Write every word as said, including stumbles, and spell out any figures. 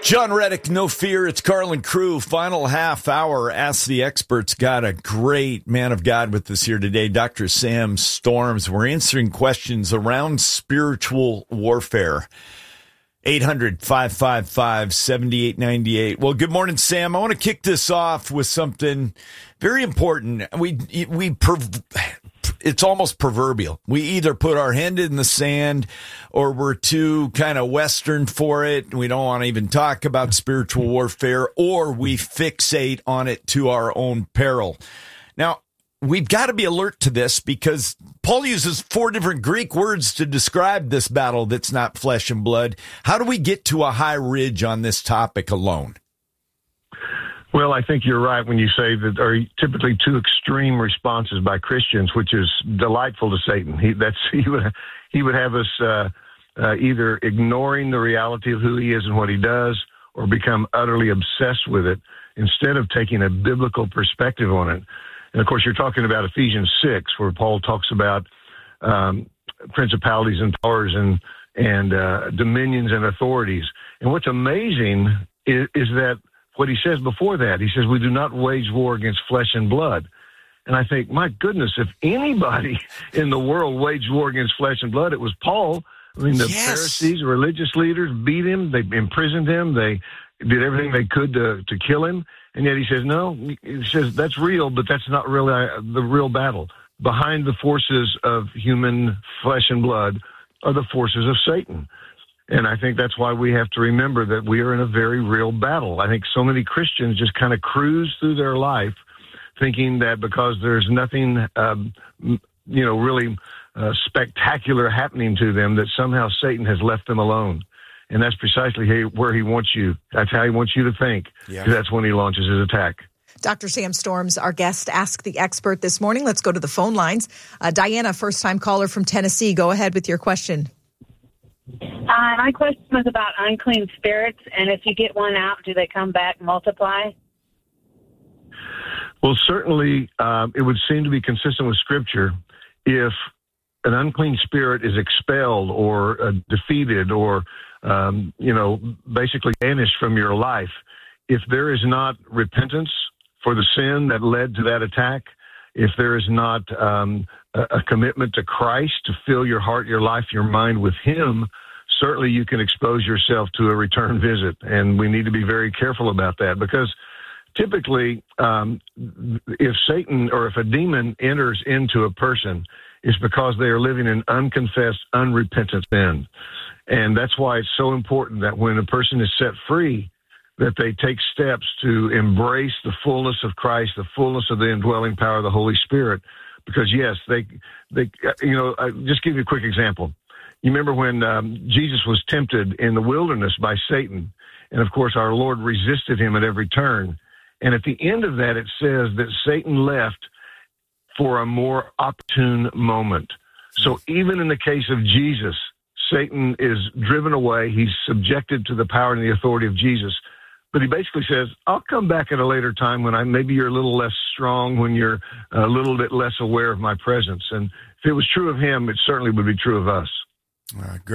John Reddick, no fear. It's Carlin Crew. Final half hour. Ask the Experts. Got a great man of God with us here today, Doctor Sam Storms. We're answering questions around spiritual warfare. eight hundred, five five five, seven eight nine eight. Well, good morning, Sam. I want to kick this off with something very important. We, we, perv- it's almost proverbial. We either put our hand in the sand or we're too kind of Western for it. We don't want to even talk about spiritual warfare, or we fixate on it to our own peril. Now, we've got to be alert to this because Paul uses four different Greek words to describe this battle that's not flesh and blood. How do we get to a high ridge on this topic alone? Well, I think you're right when you say that there are typically two extreme responses by Christians, which is delightful to Satan. He, that's, he, would, he would have us uh, uh, either ignoring the reality of who he is and what he does, or become utterly obsessed with it instead of taking a biblical perspective on it. And, of course, you're talking about Ephesians six, where Paul talks about um, principalities and powers and, and uh, dominions and authorities. And what's amazing is, is that what he says before that, he says, we do not wage war against flesh and blood. And I think, my goodness, if anybody in the world waged war against flesh and blood, it was Paul. I mean, the yes. Pharisees, religious leaders, beat him. They imprisoned him. They did everything they could to, to kill him. And yet he says, no, he says that's real, but that's not really the real battle. Behind the forces of human flesh and blood are the forces of Satan. And I think that's why we have to remember that we are in a very real battle. I think so many Christians just kind of cruise through their life thinking that because there's nothing, um, you know, really uh, spectacular happening to them, that somehow Satan has left them alone. And that's precisely where he wants you. That's how he wants you to think. Yeah. That's when he launches his attack. Doctor Sam Storms, our guest, Ask the Expert this morning. Let's go to the phone lines. Uh, Diana, first-time caller from Tennessee. Go ahead with your question. Uh, my question was about unclean spirits, and if you get one out, do they come back and multiply? Well, certainly um, it would seem to be consistent with Scripture if an unclean spirit is expelled or uh, defeated or, um, you know, basically banished from your life. If there is not repentance for the sin that led to that attack, if there is not um, a, a commitment to Christ to fill your heart, your life, your mind with Him, certainly you can expose yourself to a return visit. And we need to be very careful about that, because typically um, if Satan or if a demon enters into a person, it's because they are living in unconfessed, unrepentant sin. And that's why it's so important that when a person is set free, that they take steps to embrace the fullness of Christ, the fullness of the indwelling power of the Holy Spirit. Because, yes, they, they, you know, I just give you a quick example. You remember when um, Jesus was tempted in the wilderness by Satan, and, of course, our Lord resisted him at every turn. And at the end of that, it says that Satan left for a more opportune moment. So even in the case of Jesus, Satan is driven away. He's subjected to the power and the authority of Jesus. But he basically says, I'll come back at a later time when I maybe you're a little less strong, when you're a little bit less aware of my presence. And if it was true of him, it certainly would be true of us. Uh, great.